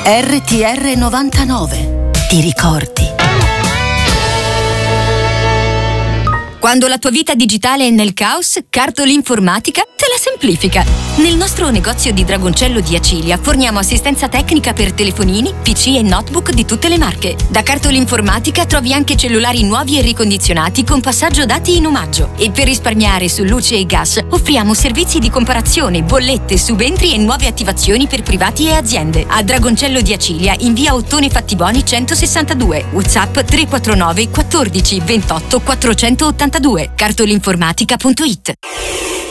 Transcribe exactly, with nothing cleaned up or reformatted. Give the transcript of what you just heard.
R T R novantanove. Ti ricordi? Quando la tua vita digitale è nel caos, Cartol Informatica te la semplifica. Nel nostro negozio di Dragoncello di Acilia forniamo assistenza tecnica per telefonini, P C e notebook di tutte le marche. Da Cartol Informatica trovi anche cellulari nuovi e ricondizionati con passaggio dati in omaggio. E per risparmiare su luce e gas offriamo servizi di comparazione, bollette, subentri e nuove attivazioni per privati e aziende. A Dragoncello di Acilia in via Ottone Fattiboni centosessantadue. WhatsApp tre quattro nove quattordici ventotto quattrocentottantadue. cartolinformatica punto it.